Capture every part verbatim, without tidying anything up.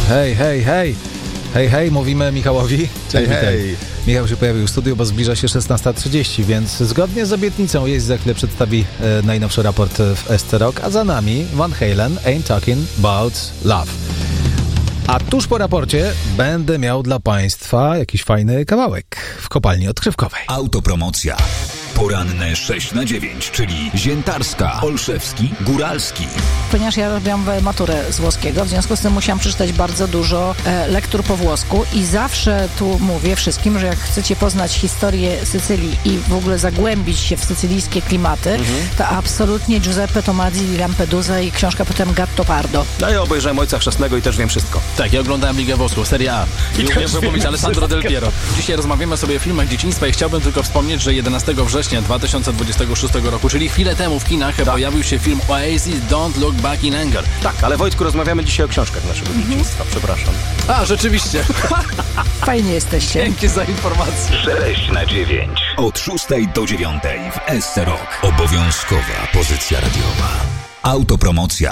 Hej, hej, hej. Hej, hej, mówimy Michałowi. Hej, hej. Michał się pojawił w studiu, bo zbliża się szesnasta trzydzieści, więc zgodnie z obietnicą Jeźdź za chwilę przedstawi e, najnowszy raport w S C Rock, a za nami Van Halen, Ain't Talking About Love. A tuż po raporcie będę miał dla Państwa jakiś fajny kawałek w kopalni odkrywkowej. Autopromocja. Poranne sześć na dziewięć, czyli Ziętarska, Olszewski, Góralski. Ponieważ ja robiłam maturę z włoskiego, w związku z tym musiałam przeczytać bardzo dużo e, lektur po włosku i zawsze tu mówię wszystkim, że jak chcecie poznać historię Sycylii i w ogóle zagłębić się w sycylijskie klimaty, mhm. to absolutnie Giuseppe Tomazzi di Lampedusa i książka potem Gattopardo. No ja obejrzałem Ojca Chrzestnego i też wiem wszystko. Tak, ja oglądałem Ligę Włoską, Serie A. I umiem wypowiedzieć Alessandro Del Piero. Dzisiaj rozmawiamy sobie o filmach dzieciństwa i chciałbym tylko wspomnieć, że jedenastego września dwa tysiące dwudziestego szóstego roku, czyli chwilę temu w kinach tak. pojawił się film Oasis Don't Look Back in Anger. Tak, ale Wojtku, rozmawiamy dzisiaj o książkach naszego mm-hmm. dzieciństwa, przepraszam. A, rzeczywiście. Fajnie jesteście. Dzięki za informację. sześć na dziewięć. Od szóstej do dziewiątej w S C Rock. Obowiązkowa pozycja radiowa. Autopromocja.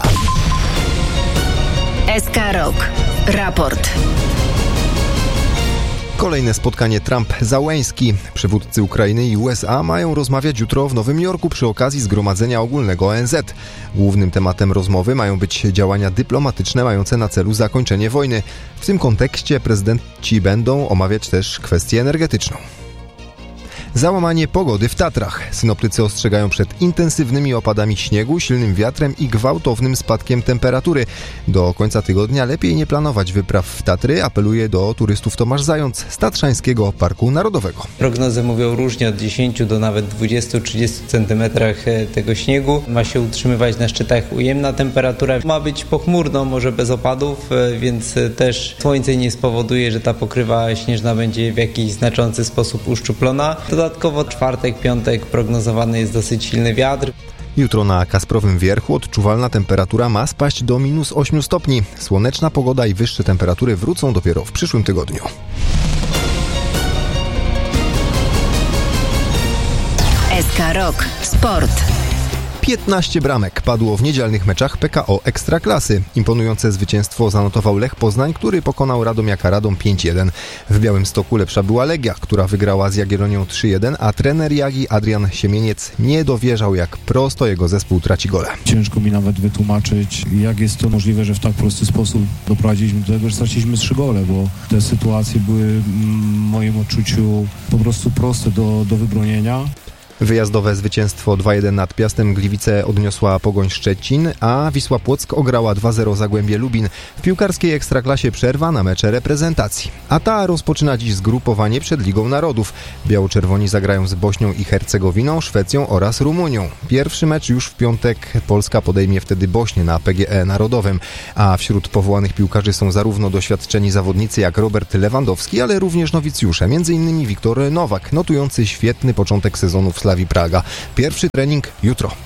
S K Rock. Raport. Kolejne spotkanie Trump-Załęski. Przywódcy Ukrainy i U S A mają rozmawiać jutro w Nowym Jorku przy okazji Zgromadzenia Ogólnego O N Z. Głównym tematem rozmowy mają być działania dyplomatyczne mające na celu zakończenie wojny. W tym kontekście prezydenci będą omawiać też kwestię energetyczną. Załamanie pogody w Tatrach. Synoptycy ostrzegają przed intensywnymi opadami śniegu, silnym wiatrem i gwałtownym spadkiem temperatury. Do końca tygodnia lepiej nie planować wypraw w Tatry, apeluje do turystów Tomasz Zając z Tatrzańskiego Parku Narodowego. Prognozy mówią różnie, od dziesięciu do nawet dwudziestu trzydziestu centymetrach tego śniegu. Ma się utrzymywać na szczytach ujemna temperatura. Ma być pochmurno, może bez opadów, więc też słońce nie spowoduje, że ta pokrywa śnieżna będzie w jakiś znaczący sposób uszczuplona. Dodatkowo czwartek, piątek prognozowany jest dosyć silny wiatr. Jutro na Kasprowym Wierchu odczuwalna temperatura ma spaść do minus ośmiu stopni. Słoneczna pogoda i wyższe temperatury wrócą dopiero w przyszłym tygodniu. S K Rock. Sport. piętnaście bramek padło w niedzielnych meczach P K O Ekstraklasy. Imponujące zwycięstwo zanotował Lech Poznań, który pokonał Radomiaka Radom pięć jeden. W Białymstoku lepsza była Legia, która wygrała z Jagiellonią trzy jeden, a trener Jagi Adrian Siemieniec nie dowierzał, jak prosto jego zespół traci gole. Ciężko mi nawet wytłumaczyć, jak jest to możliwe, że w tak prosty sposób doprowadziliśmy do tego, że straciliśmy trzy gole, bo te sytuacje były w moim odczuciu po prostu proste do, do wybronienia. Wyjazdowe zwycięstwo dwa jeden nad Piastem Gliwice odniosła Pogoń Szczecin, a Wisła Płock ograła dwa zero Zagłębie Lubin. W piłkarskiej Ekstraklasie przerwa na mecze reprezentacji. A ta rozpoczyna dziś zgrupowanie przed Ligą Narodów. Biało-czerwoni zagrają z Bośnią i Hercegowiną, Szwecją oraz Rumunią. Pierwszy mecz już w piątek. Polska podejmie wtedy Bośnię na P G E Narodowym. A wśród powołanych piłkarzy są zarówno doświadczeni zawodnicy jak Robert Lewandowski, ale również nowicjusze, między innymi Wiktor Nowak, notujący świetny początek sezonu w Slavii Praga. Pierwszy trening jutro.